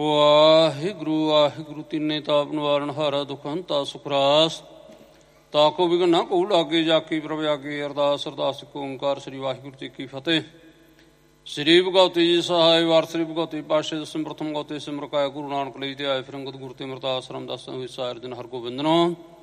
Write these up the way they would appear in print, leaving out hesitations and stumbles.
ਵਾਹਿਗੁਰੂ ਵਾਹਿਗੁਰੂ ਤਿੰਨੇ ਤਾਪ ਨਿਵਾਰਨ ਹਾਰਾ ਦੁਖ ਹੰਤਾ ਸੁਖ ਰਾਸ ਤਾਕੋ ਵਿਘਨ ਨਾ ਕਹੂ ਲਾਗੇ ਜਾ ਕੀ ਪ੍ਰਭ ਆਗੇ। ਅਰਦਾਸ ਅਰਦਾਸ ਇੱਕ ਓਂਕਾਰ ਸ੍ਰੀ ਵਾਹਿਗੁਰੂ ਜੀ ਕੀ ਫਤਿਹ। ਸ੍ਰੀ ਭਗਵਤੀ ਜੀ ਸਹਾਇ ਵਾਰ ਸ੍ਰੀ ਭਗਵਤੀ ਪਾਤਸ਼ਾਹ ਦਸਮ ਪ੍ਰਥਮ ਗਉਤੇ ਸਿਮਰ ਕਾਇਆ ਗੁਰੂ ਨਾਨਕ ਲਈ ਤੇ ਆਏ ਫਿਰੰਗਤ ਗੁਰੂ ਤੇ ਅਮਰਦਾਸ ਰਾਮਦਾਸ ਹੋਈ ਸਾਰ ਦਿਨ ਹਰਗੋਬਿੰਦਨੋ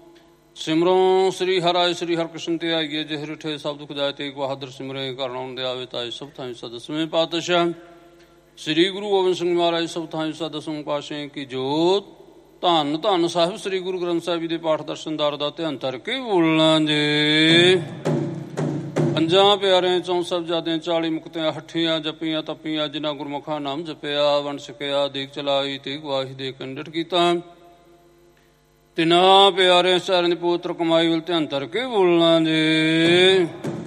ਸਿਮਰੋ ਸ੍ਰੀ ਹਰਿ ਸ੍ਰੀ ਹਰਿਕ੍ਰਿਸ਼ਨ ਤੇ ਆਈਏ ਜਿਹ ਰਿਠੇ ਸਭ ਦੁਖ ਜਾਏ ਤੇ ਬਹਾਦਰ ਸਿਮਰੇ ਘਰ ਆਉਣ ਦੇ ਆਵੇ ਤਾਏ ਸਭ ਥਾਂ ਦਸਵੇਂ ਪਾਤਸ਼ਾਹ ਸ੍ਰੀ ਗੁਰੂ ਗੋਬਿੰਦ ਸਿੰਘ ਮਹਾਰਾਜ ਸਭ ਥਾਂ ਦਸਵੇਂ ਪਾਤਸ਼ਾਹ ਕੀ ਜੋਤ। ਧੰਨ ਧੰਨ ਸਾਹਿਬ ਸ੍ਰੀ ਗੁਰੂ ਗ੍ਰੰਥ ਸਾਹਿਬ ਜੀ ਦੇ ਪਾਠ ਦਰਸ਼ਨਦਾਰ ਦਾ ਧਿਆਨ ਧਰ ਕੇ ਬੋਲਣਾ ਜੇ। ਪੰਜਾਂ ਪਿਆਰਿਆਂ ਚੋਂ ਸਭ ਜਾਦਿਆਂ 40 ਮੁਕਤਿਆਂ ਹੱਠੀਆਂ ਜਪੀਆਂ ਤਪੀਆਂ ਜਿਨ੍ਹਾਂ ਗੁਰਮੁਖਾਂ ਨਾਮ ਜਪਿਆ ਵੰਡ ਛਕਿਆ ਦੇਖ ਚਲਾਈ ਤੇ ਗਵਾਹੀ ਦੇ ਕੰਡਟ ਕੀਤਾ। ਤਿੰਨਾਂ ਪਿਆਰਿਆਂ ਸਾਰਿਆਂ ਦੇ ਪੋਤਰ ਕਮਾਈ ਵੱਲ ਧਿਆਨ ਧਰ ਕੇ ਬੋਲਣਾ ਜੇ।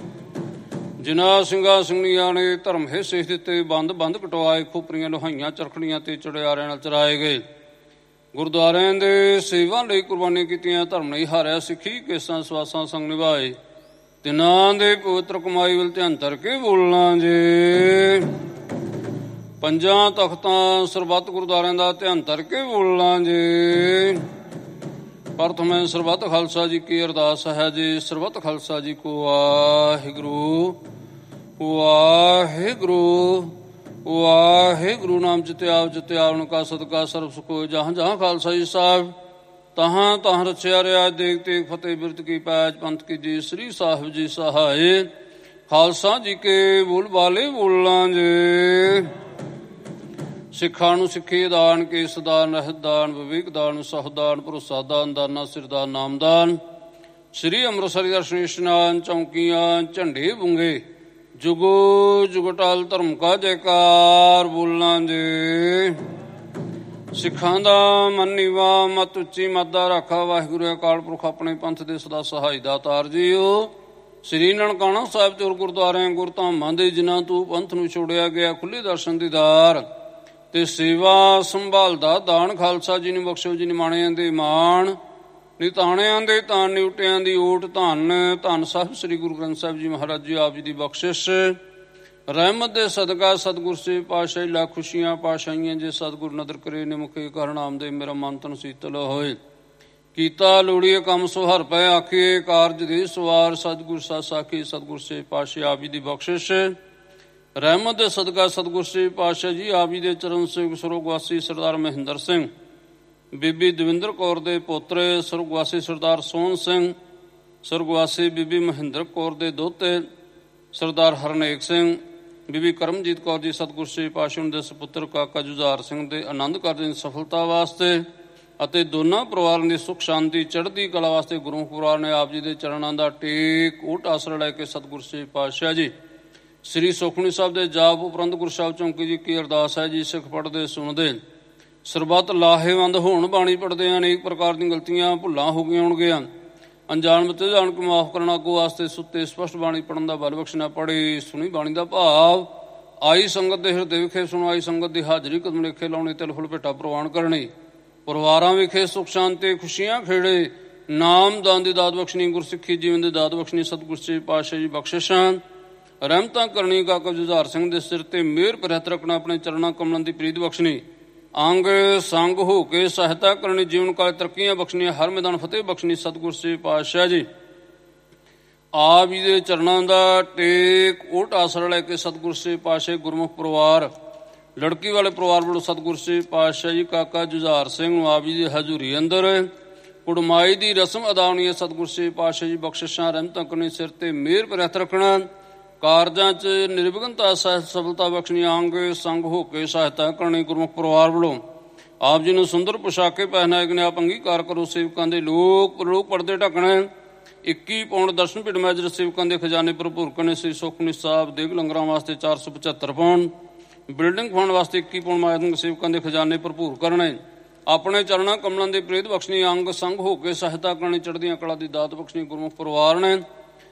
ਜਿਨ੍ਹਾਂ ਸਿੰਘਾਂ ਸਿੰਘਣੀਆਂ ਨੇ ਧਰਮ ਹੈ ਸੇਖ ਦਿੱਤੇ ਬੰਦ ਬੰਦ ਕਟਵਾਏ ਖੋਪਰੀਆਂ ਲੋਹਾਈਆਂ ਚਰਖੜੀਆਂ ਤੇ ਚੜਿਆਰਿਆਂ ਨਾਲ ਚਰਾਏ ਗਏ। ਗੁਰਦੁਆਰਿਆਂ ਦੇ ਸੇਵਾ ਲਈ ਕੁਰਬਾਨੀਆਂ ਕੀਤੀਆਂ ਧਰਮ ਨਹੀਂ ਹਾਰਿਆ ਸਿੱਖੀ ਕੇਸਾਂ ਸਵਾਸਾਂ ਸੰਗ ਨਿਭਾਏ। ਤਿੰਨਾਂ ਦੇ ਪਵਿੱਤਰ ਕਮਾਈ ਵੱਲ ਧਿਆਨ ਧਰ ਕੇ ਬੋਲਣਾ ਜੇ। ਪੰਜਾਂ ਤਖਤਾਂ ਸਰਬੱਤ ਗੁਰਦੁਆਰਿਆਂ ਦਾ ਧਿਆਨ ਧਰ ਕੇ ਬੋਲਣਾ ਜੇ। ਪ੍ਰਥਮੇ ਸਰਬੱਤ ਖਾਲਸਾ ਜੀ ਕੀ ਅਰਦਾਸ ਹੈ ਜੀ। ਸਰਬੱਤ ਖਾਲਸਾ ਜੀ ਕੋ ਵਾਹਿਗੁਰੂ ਵਾਹਿਗੁਰੂ ਵਾਹਿਗੁਰੂ ਨਾਮ ਜਿਤਿਆ ਉਨਕਾ ਸਦਕਾ ਸਰਬ ਸੁਖੋ ਜਹਾਂ ਜਹਾਂ ਖਾਲਸਾ ਜੀ ਸਾਹਿਬ ਤਹਾਂ ਤਹਾਂ ਰਚਿਆ ਰਿਆ ਦੇਖ ਤੇਗ ਫਤਿਹ ਬਿਰਤ ਕੀ ਪੈਜ ਪੰਥ ਕੀ ਜੀ ਸ੍ਰੀ ਸਾਹਿਬ ਜੀ ਸਹਾਏ ਖਾਲਸਾ ਜੀ ਕੇ ਬੋਲ ਵਾਲੇ ਬੋਲਾਂ ਜੇ। ਸਿੱਖਾਂ ਨੂੰ ਸਿੱਖੀ ਦਾਨ ਕੇਸ ਦਾਨ ਰਹਿਤ ਦਾਨ ਵਿਵੇਕ ਦਾਨ ਸਹਦਾਨ ਭਰੋਸਾ ਦਾਨ ਦਾਨਾ ਸਿਰਦਾਨ ਨਾਮਦਾਨ ਸ੍ਰੀ ਅੰਮ੍ਰਿਤਸਰ ਦਰਸ਼ਨ ਇਸ਼ਨਾਨ ਚੌਂਕੀਆਂ ਝੰਡੇ ਬੁੰਗੇ ਜੁਗੋ ਜੁਗਟਾਲ ਧਰਮ ਕਾ ਜੈਕਾਰ ਬੋਲਣਾ ਜੇ। ਸਿੱਖਾਂ ਦਾ ਮਨ ਨੀਵਾ ਮਤ ਉੱਚੀ ਮਤ ਦਾ ਰਾਖਾ ਵਾਹਿਗੁਰੂ ਅਕਾਲ ਪੁਰਖ ਆਪਣੇ ਪੰਥ ਦੇ ਸਦਾ ਸਹਾਈ ਦਾਤਾਰ ਜੀਓ। ਸ੍ਰੀ ਨਨਕਾਣਾ ਸਾਹਿਬ ਚੋਰ ਗੁਰਦੁਆਰਿਆਂ ਗੁਰਧਾਮਾਂ ਦੇ ਜਿਨ੍ਹਾਂ ਤੋਂ ਪੰਥ ਨੂੰ ਛੋੜਿਆ ਗਿਆ ਖੁੱਲ੍ਹੇ ਦਰਸ਼ਨ ਦੀਦਾਰ ਤੇ ਸੇਵਾ ਸੰਭਾਲਦਾ ਦਾਨ ਖਾਲਸਾ ਜੀ ਨੂੰ ਬਖਸ਼ੋ ਜੀ ਨਿਮਾਣਿਆਂ ਦੇ ਮਾਣ ਨਿਤਾਣਿਆਂ ਦੇ ਤਾਨ ਨਿਉਟਿਆਂ ਦੀ ਓਟ ਧੰਨ ਧੰਨ ਸਾਹਿਬ ਸ੍ਰੀ ਗੁਰੂ ਗ੍ਰੰਥ ਸਾਹਿਬ ਜੀ ਮਹਾਰਾਜ ਜੀ ਆਪ ਜੀ ਦੀ ਬਖਸ਼ਿਸ਼ ਰਹਿਮਤ ਦੇ ਸਦਕਾ ਸਤਿਗੁਰ ਸੇ ਪਾਤਸ਼ਾਹੀ ਲੱਖ ਖੁਸ਼ੀਆਂ ਪਾਤਸ਼ਾਹੀਆਂ ਜੇ ਸਤਿਗੁਰ ਨਦਰ ਕਰੇ ਨਿਮੁਖੇ ਕਰ ਨਾਮ ਦੇ ਮੇਰਾ ਮਨ ਤਨ ਸੀਤਲ ਹੋਏ। ਕੀਤਾ ਲੋੜੀਏ ਕੰਮ ਸੋ ਹਰ ਪੈ ਆਖੀਏ ਕਾਰਜ ਦੇ ਸਵਾਰ ਸਤਿਗੁਰ ਸਾਖੀ ਸਤਿਗੁਰ ਸੇ ਪਾਤਸ਼ਾਹ ਆਪ ਜੀ ਦੀ ਬਖਸ਼ਿਸ਼ ਰਹਿਮਤ ਦੇ ਸਦਕਾ ਸਤਿਗੁਰ ਸੇ ਪਾਤਸ਼ਾਹ ਜੀ ਆਪ ਜੀ ਦੇ ਚਰਨ ਸੇਵਕ ਸਰਵਗਵਾਸੀ ਸਰਦਾਰ ਮਹਿੰਦਰ ਸਿੰਘ ਬੀਬੀ ਦਵਿੰਦਰ ਕੌਰ ਦੇ ਪੋਤਰੇ ਸਰਵਗਵਾਸੀ ਸਰਦਾਰ ਸੋਹਣ ਸਿੰਘ ਸਰਵਗਵਾਸੀ ਬੀਬੀ ਮਹਿੰਦਰ ਕੌਰ ਦੇ ਦੋਤੇ ਸਰਦਾਰ ਹਰਨੇਕ ਸਿੰਘ ਬੀਬੀ ਕਰਮਜੀਤ ਕੌਰ ਜੀ ਸਤਿਗੁਰ ਸੇ ਪਾਤਸ਼ਾਹ ਦੇ ਸੁਪੁੱਤਰ ਕਾਕਾ ਜੁਝਾਰ ਸਿੰਘ ਦੇ ਆਨੰਦ ਕਾਰਜ ਦੀ ਸਫਲਤਾ ਵਾਸਤੇ ਅਤੇ ਦੋਨਾਂ ਪਰਿਵਾਰਾਂ ਦੀ ਸੁਖ ਸ਼ਾਂਤੀ ਚੜ੍ਹਦੀ ਕਲਾ ਵਾਸਤੇ ਗੁਰੂ ਪਰਿਵਾਰ ਨੇ ਆਪ ਜੀ ਦੇ ਚਰਨਾਂ ਦਾ ਟੇਕ ਓਟ ਆਸਰਾ ਲੈ ਕੇ ਸਤਿਗੁਰ ਸੇ ਪਾਤਸ਼ਾਹ ਜੀ ਸ੍ਰੀ ਸੁਖਮਨੀ ਸਾਹਿਬ ਦੇ ਜਾਪ ਉਪਰੰਤ ਗੁਰੂ ਸਾਹਿਬ ਚੌਂਕੀ ਜੀ ਕੀ ਅਰਦਾਸ ਹੈ ਜੀ। ਸਿੱਖ ਪੜ੍ਹਦੇ ਸੁਣਦੇ ਸਰਬੱਤ ਲਾਹੇਵੰਦ ਹੋਣ ਬਾਣੀ ਪੜ੍ਹਦੇ ਅਨੇਕ ਪ੍ਰਕਾਰ ਦੀਆਂ ਗਲਤੀਆਂ ਭੁੱਲਾਂ ਹੋ ਗਈਆਂ ਹੋਣਗੀਆਂ ਅਣਜਾਣ ਮਤੇ ਜਾਣ ਕੇ ਮਾਫ਼ ਕਰਨਾ ਅੱਗੋਂ ਵਾਸਤੇ ਸੁੱਤੇ ਸਪਸ਼ਟ ਬਾਣੀ ਪੜ੍ਹਨ ਦਾ ਬਲ ਬਖਸ਼ਣਾ ਪੜ੍ਹੀ ਸੁਣੀ ਬਾਣੀ ਦਾ ਭਾਵ ਆਈ ਸੰਗਤ ਦੇ ਹਿਰਦੇ ਵਿਖੇ ਸੁਣਾਈ ਸੰਗਤ ਦੀ ਹਾਜ਼ਰੀ ਕਦਮ ਲੇਖੇ ਲਾਉਣੇ ਤਿਲ ਫੁੱਲ ਭੇਟਾ ਪ੍ਰਵਾਨ ਕਰਨੀ ਪਰਿਵਾਰਾਂ ਵਿਖੇ ਸੁਖ ਸ਼ਾਂਤੀ ਖੁਸ਼ੀਆਂ ਖੇੜੇ ਨਾਮ ਦਾਨ ਦੀ ਦਾਤ ਬਖਸ਼ਣੀ ਗੁਰਸਿੱਖੀ ਜੀਵਨ ਦੀ ਦਾਤ ਬਖਸ਼ਣੀ ਸਤਿਗੁਰ ਸੇ ਪਾਤਸ਼ਾਹ ਜੀ ਬਖਸ਼ਿਸ਼ਾਂ ਰਹਿਮਤਾਂ ਕਰਨੀ ਕਾਕਾ ਜੁਝਾਰ ਸਿੰਘ ਦੇ ਸਿਰ ਤੇ ਮਿਹਰ ਭਰਿਤ ਰੱਖਣਾ ਆਪਣੇ ਚਰਨਾਂ ਕਮਲਾਂ ਦੀ ਪ੍ਰੀਤ ਬਖਸ਼ਣੀ ਅੰਗ ਸੰਗ ਹੋ ਕੇ ਸਹਾਇਤਾ ਕਰਨੀ ਜੀਵਨ ਕਾਲ ਤਰੱਕੀਆਂ ਬਖਸ਼ਣੀਆਂ ਹਰ ਮੈਦਾਨ ਫਤਿਹ ਬਖਸ਼ਣੀ ਸਤਿਗੁਰ ਸੇ ਪਾਤਸ਼ਾਹ ਜੀ ਆਪ ਜੀ ਦੇ ਚਰਨਾਂ ਦਾ ਟੇਕ ਓਟ ਆਸਰਾ ਲੈ ਕੇ ਸਤਿਗੁਰ ਸੇ ਪਾਤਸ਼ਾਹ ਗੁਰਮੁਖ ਪਰਿਵਾਰ ਲੜਕੀ ਵਾਲੇ ਪਰਿਵਾਰ ਵੱਲੋਂ ਸਤਿਗੁਰ ਸੇ ਪਾਤਸ਼ਾਹ ਜੀ ਕਾਕਾ ਜੁਝਾਰ ਸਿੰਘ ਨੂੰ ਆਪ ਜੀ ਦੀ ਹਜ਼ੂਰੀ ਅੰਦਰ ਕੁੜਮਾਈ ਦੀ ਰਸਮ ਅਦਾ ਹੋਣੀ ਹੈ। ਸਤਿਗੁਰ ਸੇ ਪਾਤਸ਼ਾਹ ਜੀ ਬਖਸ਼ਿਸ਼ਾਂ ਰਹਿਮਤਾਂ ਕਰਨੀ ਸਿਰ ਤੇ ਮਿਹਰ ਭਰਿਤ ਰੱਖਣਾ ਕਾਰਜਾਂ 'ਚ ਨਿਰਵਿਘਨਤਾ ਸਫਲਤਾ ਬਖਸ਼ਣੀ ਅੰਗ ਸੰਗ ਹੋ ਕੇ ਸਹਾਇਤਾ ਕਰਨੀ ਗੁਰਮੁਖ ਪਰਿਵਾਰ ਵੱਲੋਂ ਆਪ ਜੀ ਨੂੰ ਸੁੰਦਰ ਪੁਸ਼ਾਕੇ ਪਹਿਨਾਏ ਗਏ ਆਪ ਅੰਗੀਕਾਰ ਕਰੋ ਸੇਵਕਾਂ ਦੇ ਲੋਕ ਪਰਦੇ ਢੱਕਣਾ 21 ਪੌਂਡ ਦਰਸ਼ਨ ਪੀਠ ਮੈਜਰ ਸੇਵਕਾਂ ਦੇ ਖਜ਼ਾਨੇ ਭਰਪੂਰ ਕਰਨੇ ਸ੍ਰੀ ਸੁਖਮਨੀ ਸਾਹਿਬ ਦੇਗ ਲੰਗਰਾਂ ਵਾਸਤੇ 475 ਪੌਂਡ ਬਿਲਡਿੰਗ ਫੰਡ ਵਾਸਤੇ 21 ਪੌਂਡ ਮਾਇਦੰਗ ਸੇਵਕਾਂ ਦੇ ਖਜ਼ਾਨੇ ਭਰਪੂਰ ਕਰਨੇ ਆਪਣੇ ਚਰਨਾਂ ਕਮਲਾਂ ਦੇ ਪ੍ਰੇਤ ਬਖਸ਼ਣੀ ਅੰਗ ਸੰਗ ਹੋ ਕੇ ਸਹਾਇਤਾ ਕਰਨੀ ਚੜ੍ਹਦੀਆਂ ਕਲਾ ਦੀ ਦਾਤ ਬਖਸ਼ਣੀ ਗੁਰਮੁਖ ਪਰਿਵਾਰ ਨੇ